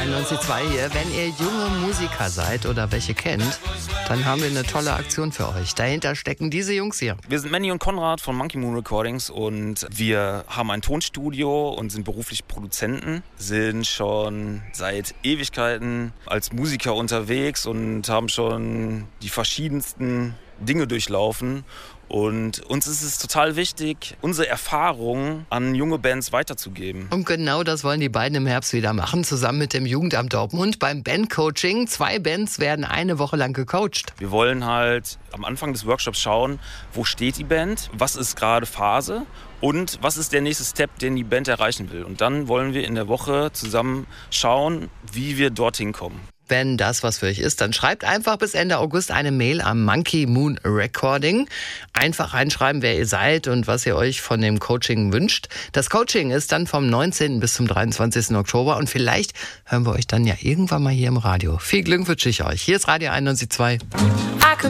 91.2 hier. Wenn ihr junge Musiker seid oder welche kennt, dann haben wir eine tolle Aktion für euch. Dahinter stecken diese Jungs hier. Wir sind Manny und Konrad von Monkey Moon Recordings und wir haben ein Tonstudio und sind beruflich Produzenten, sind schon seit Ewigkeiten als Musiker unterwegs und haben schon die verschiedensten Dinge durchlaufen. Und uns ist es total wichtig, unsere Erfahrungen an junge Bands weiterzugeben. Und genau das wollen die beiden im Herbst wieder machen, zusammen mit dem Jugendamt Dortmund beim Bandcoaching. 2 Bands werden eine Woche lang gecoacht. Wir wollen halt am Anfang des Workshops schauen, wo steht die Band, was ist gerade Phase und was ist der nächste Step, den die Band erreichen will. Und dann wollen wir in der Woche zusammen schauen, wie wir dorthin kommen. Wenn das was für euch ist, dann schreibt einfach bis Ende August eine Mail am Monkey Moon Recording. Einfach reinschreiben, wer ihr seid und was ihr euch von dem Coaching wünscht. Das Coaching ist dann vom 19. bis zum 23. Oktober und vielleicht hören wir euch dann ja irgendwann mal hier im Radio. Viel Glück wünsche ich euch. Hier ist Radio 91.2.